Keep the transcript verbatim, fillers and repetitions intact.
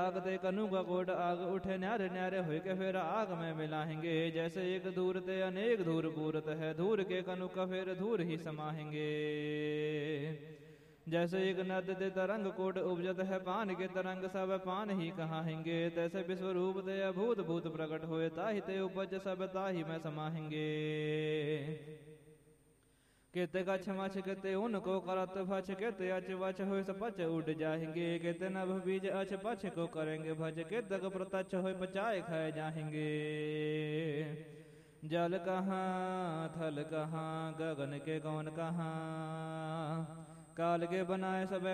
आग ते कनु का कोट आग उठे न्यारे न्यारे हुए के फिर आग में मिलाएंगे। जैसे एक धूर ते अनेक धूर पूरत है, धूर के कनु का फिर धूर ही समाएंगे। जैसे एक नद ते तरंग कोट उपजत है, पान के तरंग सब पान ही कहाएंगे। तैसे विश्वरूप ते अभूत भूत प्रकट होए, ताहि ते उपज सब ताहि में समाएंगे। केते कछ मछ केते उनको करत भच, केते अच वच हो पच उड़ जाएंगे। केते नभ बीज अच पछ को करेंगे भज, केतक प्रतच हो पचाए खाए जाएंगे। जल कहाँ थल कहाँ, गगन के कौन कहाँ, काल के बनाए सब